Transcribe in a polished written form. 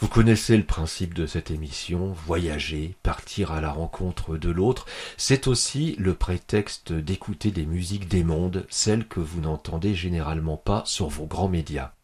Vous connaissez le principe de cette émission, voyager, partir à la rencontre de l'autre, c'est aussi le prétexte d'écouter des musiques des mondes, celles que vous n'entendez généralement pas sur vos grands médias.